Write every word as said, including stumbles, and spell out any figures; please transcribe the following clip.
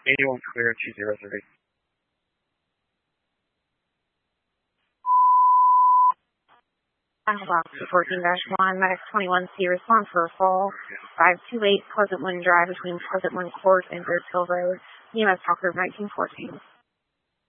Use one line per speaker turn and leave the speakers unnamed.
eighty-one clear, two zero three.
Alpha two fourteen dash one, Medic twenty-one C, response for a fall, five two eight Pleasant Wind Drive between Pleasant Wind Court and Birdsville Road, E M S Talker nineteen fourteen.